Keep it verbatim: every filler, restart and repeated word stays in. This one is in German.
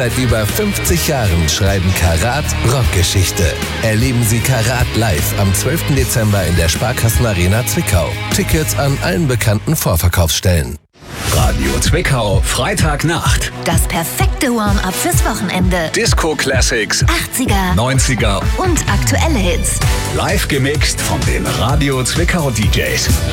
Seit über fünfzig Jahren schreiben Karat Rockgeschichte. Erleben Sie Karat live am zwölften Dezember in der Sparkassenarena Zwickau. Tickets an allen bekannten Vorverkaufsstellen. Radio Zwickau, Freitagnacht. Das perfekte Warm-up fürs Wochenende. Disco Classics, achtziger, neunziger und aktuelle Hits. Live gemixt von den Radio Zwickau D Js.